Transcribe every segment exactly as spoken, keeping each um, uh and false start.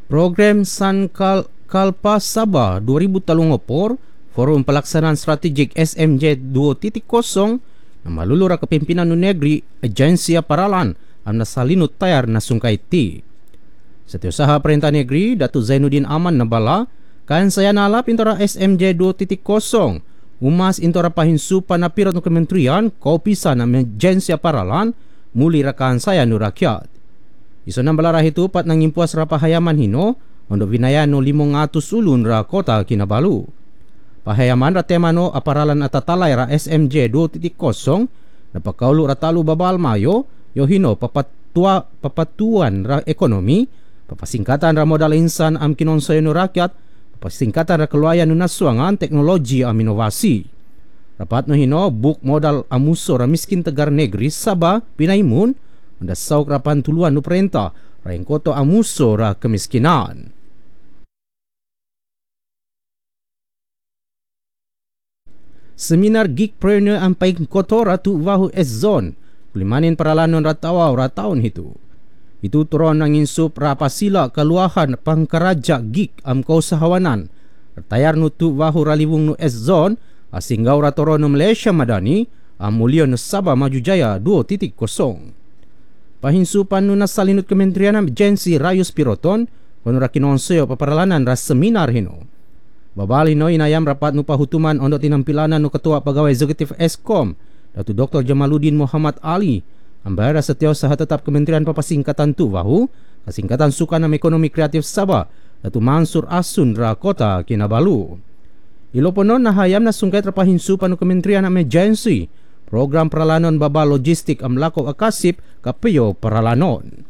Program San Kal Kalpa Sabah dua ribu Talungopor, Forum Pelaksanaan Strategik S M J dua titik kosong na malulura kepimpinan nu negeri Agensia Paralan ang nasalinut tayar na sungkay ti. Setiausaha Perintah Negeri Datuk Zainuddin Aman nabala kan saya nala pintora S M J dua titik kosong umas intora pahinsupan na pirot ng kementerian kaupisan ng Agensia Paralan muli rakaan saya nu rakyat. Iso nang balarah itu pat nang impuas ra pahayaman hino ondo binayan no limong atus ulun ra kota Kinabalu. Pahayaman ra tema no aparalan atatalay ra S M J dua titik kosong na pakaulu ra talu babal mayo yo hino papatua papatuan ra ekonomi, papasingkatan ra modal insan am kinonsoy no rakyat, papasingkatan ra keluayan no nasuangan teknologi am inovasi. Rapat no hino buk modal amuso ra miskin tegar negeri Sabah pinaimun anda sauk rapan tuluan no perintah raing koto amuso ra kemiskinan. Seminar Geekpreneur ang paing koto ratu wahu S-Zone kulimanin paralanon ratawaw rataon hitu. Itu turon ang insup rapasila kaluahan pangkaraja geek am kausahawanan. Tayar no tu wahu raliwung no S-Zone asinggaw ratoron no Malaysia Madani am mulyon no Sabah Maju Jaya dua titik kosong. Pahinsupan no nasalinut Kementerian Agensi Rayus Piroton kuno ra kinonseo paparalanan ra seminar hino. Babali no inayam rapat no pahutuman ondo tinampilanan no Ketua Pegawai Eksekutif Eskom Datuk Doktor Jamaluddin Muhammad Ali ambara setiausaha tetap Kementerian Papasingkatan tu wahu Kasingkatan Sukanam Ekonomi Kreatif Sabah Datuk Mansur Asun ra Kota Kinabalu. Iloponon nahayam na sungkay trapahinsupan no Kementerian Agensi Program Peralanon Baba Logistik am Lako Akasip Kapeyo Peralanon.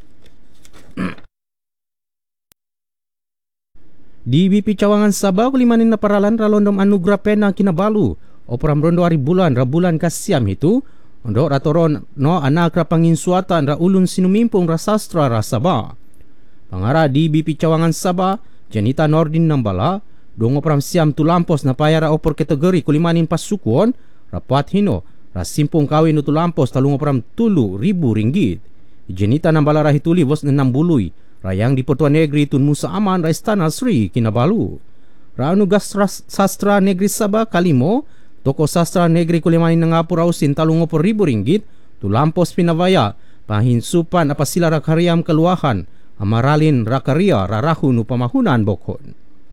Di B P Cawangan Sabah kulimanin na paralan ralondom anugerah pena Kinabalu operam rondo hari bulan ra bulan kasiam itu ondo ratoron no anak ra panginsuatan ra ulun sinumimpong ra sastra ra Sabah. Pangara di B P Cawangan Sabah Janita Nordin Nambala dong operam siam tulampos na payara opor kategori kulimanin pasukuon rapat hino ra simpong kawin utu lampos talung operam tulu ribu ringgit. Janita Nambala ra hituli bos enam bului rayang di Pertuan Negeri Tun Musa Aman ra Istana Sri Kinabalu. Ra anugas sastra negeri Sabah kalimo toko sastra negeri kulimanin ng Apur Ausin talung opor ribu ringgit tulampos pinabaya pahinsupan apasila ra karyam keluahan amaralin ra karya rarahun upamahunan bokon.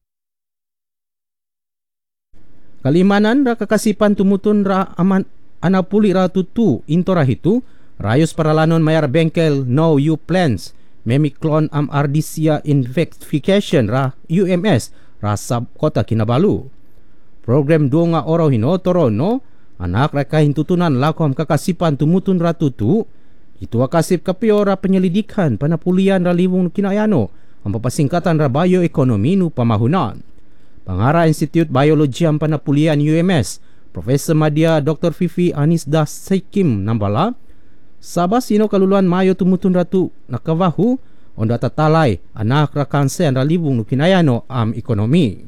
Kalimanan ra kakasipan tumutun ra aman anapuli ra tutu intora hitu rayos paralanon mayar bengkel no you plans memiklon am ardisia investigation ra U M S ra sab Kota Kinabalu. Program dua nga oraw hino torono anak ra kahintutunan lakom kakasipan tumutun ra tutu itu akasip kapiyo ra penyelidikan panapulian ra liwung kinayano ang papasingkatan ra bioekonomi nu pamahunan. Pangara Institute Biology ang panapulian U M S Profesor Madya Doktor Fifi Anisda Sekim Nambala Sabah sino kaluluan mayo tumutun ratu nakawahu onda tatalay anak ra kansen ra liwung nu kinayano am ekonomi.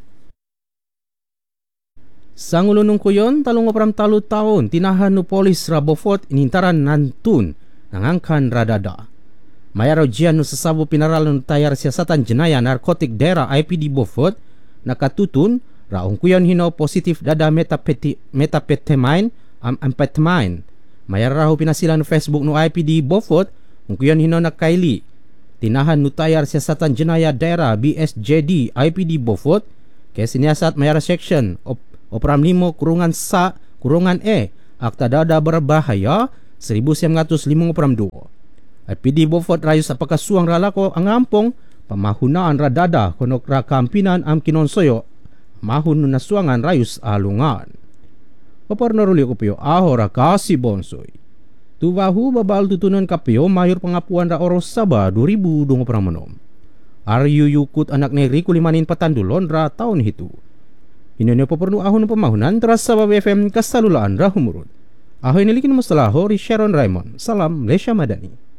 Sangulunong kuyon talong operam talu taon tinahan nu polis ra Beaufort inintaran nantun nangangkan radada. Mayaro jian nu sasabo pinaral nu tayar siasatan jenaya narkotik daerah I P D Beaufort nakatutun raong kuyon hino positif dada metapeti metapetamin am amphetamine. Mayar raho pinasilan no Facebook no I P D Beaufort ung kuyon hino nakaili tinahan nu tayar siasatan jenaya daerah B S J D I P D Beaufort kaya siniasat mayar section op, operam limo kurungan sa kurungan E akta dada berbahaya seribu sembilan ratus lima operam dua. I P D Beaufort rayos apakasuang ralako ang ampong pamahunaan radada konok ra kampinan am kinonsoyo mahun nu nasuangan rayus alungan. Paparnaruli ko piyo ahora kasi bonsoy. Tuwahu babal tutunan kapiyo mayur pengapuan ra oros Sabah dua ribu dua puluh enam. Aryu yukut anak negeri kulimanin patandulon ra taon hitu. Hinonyo papernu ahon pemahunan terasa Sabah B F M kasalulaan ra humurun. Ahoy nilikin mustalaho ri Sharon Raymond. Salam Malaysia Madani.